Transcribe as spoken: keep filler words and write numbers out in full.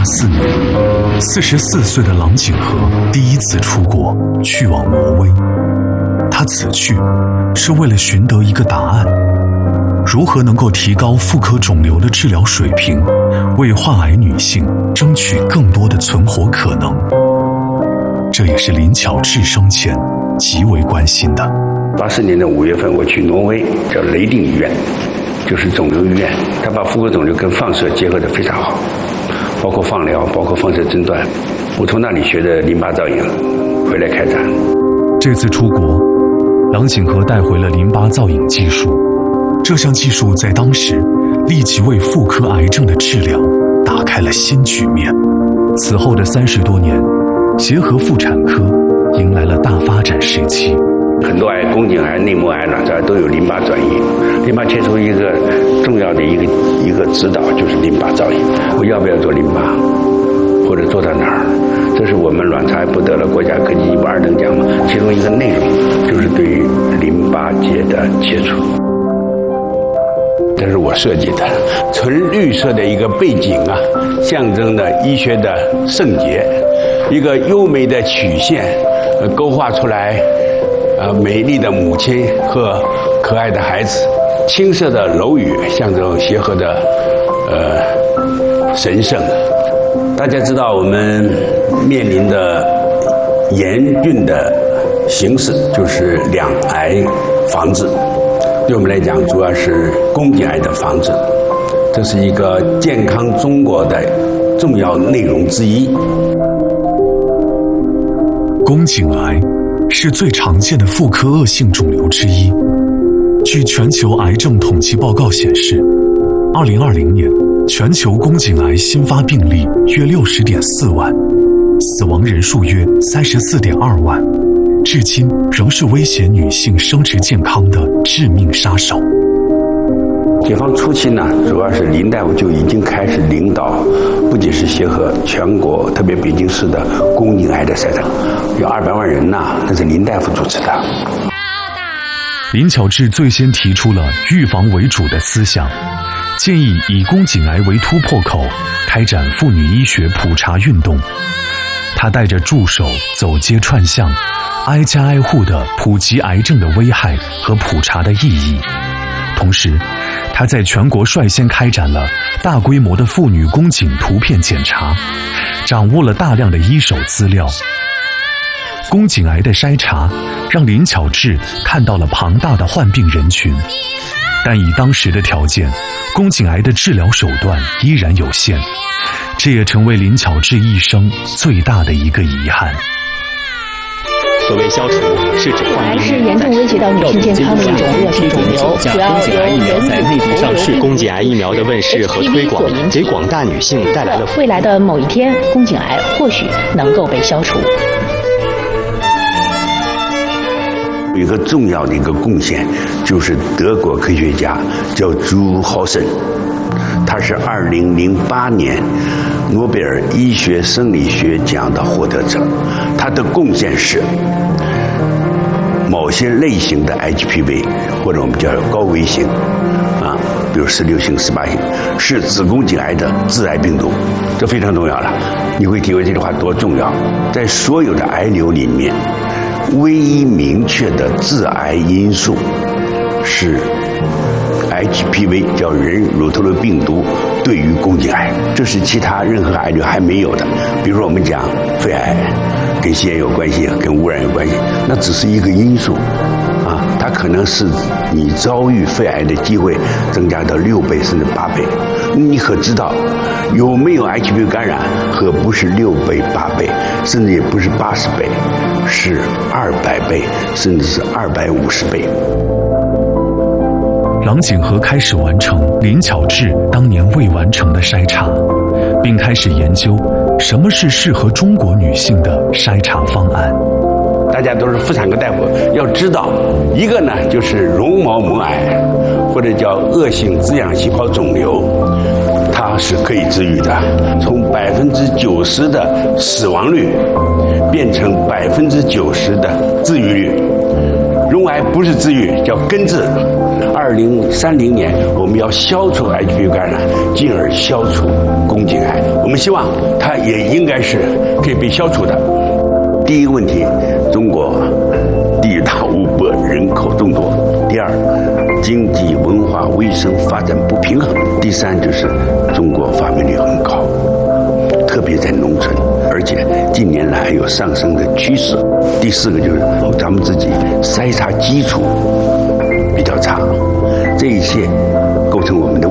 八四年，四十四岁的郎景和第一次出国，去往挪威。他此去是为了寻得一个答案：如何能够提高妇科肿瘤的治疗水平，为患癌女性争取更多的存活可能。这也是林巧稚生前极为关心的。 八四年的五月份，我去挪威，叫雷丁医院，就是肿瘤医院，他把妇科肿瘤跟放射结合得非常好，包括放疗，包括放射诊断。我从那里学的淋巴造影，回来开展。 这次出国，郎景和带回了淋巴造影技术，这项技术在当时立即为妇科癌症的治疗打开了新局面。此后的三十多年，协和妇产科迎来了大发展时期。 很多癌，宫颈癌、内膜癌、卵巢癌都有淋巴转移。淋巴切除一个重要的一个一个指导就是淋巴造影。我要不要做淋巴，或者做到哪儿？这是我们卵巢癌不得了国家科技进步二等奖嘛，其中一个内容就是对于淋巴结的切除。这是我设计的，纯绿色的一个背景啊，象征着医学的圣洁，一个优美的曲线，呃，勾画出来。呃，美丽的母亲和可爱的孩子，青色的楼宇象征协和的呃神圣。大家知道，我们面临的严峻的形势就是两癌防治，对我们来讲，主要是宫颈癌的防治，这是一个健康中国的重要内容之一。 宫颈癌是最常见的妇科恶性肿瘤之一。据全球癌症统计报告显示，二零二零年全球宫颈癌新发病例约六十点四万，死亡人数约三十四点二万，至今仍是威胁女性生殖健康的致命杀手。 解放初期呢，主要是林大夫就已经开始领导，不仅是协和全国，特别北京市的宫颈癌的筛查，有二百万人呐，那是林大夫主持的。 林巧稚最先提出了预防为主的思想，建议以宫颈癌为突破口，开展妇女医学普查运动。他带着助手走街串巷，挨家挨户地普及癌症的危害和普查的意义。同时，他在全国率先开展了大规模的妇女宫颈图片检查，掌握了大量的一手资料。宫颈癌的筛查让林巧稚看到了庞大的患病人群，但以当时的条件，宫颈癌的治疗手段依然有限，这也成为林巧稚一生最大的一个遗憾。 所谓消除，是指患癌是严重威胁到女性健康的一种恶性肿瘤，主要宫颈癌疫苗在内地上市，宫颈癌疫苗的问世和推广，给广大女性带来了未来的某一天，宫颈癌或许能够被消除。 有一个重要的一个贡献，就是德国科学家叫朱豪森，他是二零零八年诺贝尔医学生理学奖的获得者。他的贡献是某些类型的 H P V 或者我们叫高危型啊，比如十六型、十八型，是子宫颈癌的致癌病毒，这非常重要了。你会体会这句话多重要。在所有的癌瘤里面，唯一明确的致癌因素是 H P V， 叫人乳头瘤病毒对于宫颈癌，这是其他任何癌瘤还没有的。比如说我们讲肺癌，跟吸烟有关系，跟污染有关系，那只是一个因素啊，它可能是你遭遇肺癌的机会增加到六倍甚至八倍。你可知道有没有 H P V 感染可不是六倍八倍，甚至也不是八十倍，是二百倍甚至是二百五十倍。 郎景和开始完成林巧稚当年未完成的筛查，并开始研究什么是适合中国女性的筛查方案。 大家都是妇产科大夫，要知道一个呢就是绒毛膜癌，或者叫恶性滋养细胞肿瘤，它是可以治愈的，从百分之九十的死亡率变成百分之九十的治愈率。绒癌不是治愈，叫根治。 二零三零年我们要消除 H P V 感染，进而消除宫颈癌。我们希望它也应该是可以被消除的。第一个问题，中国地大物博，人口众多；第二，经济、文化、卫生发展不平衡；第三，就是中国发病率很高，特别在农村，而且近年来还有上升的趋势。第四个就是咱们自己筛查基础比较差，这一切构成我们的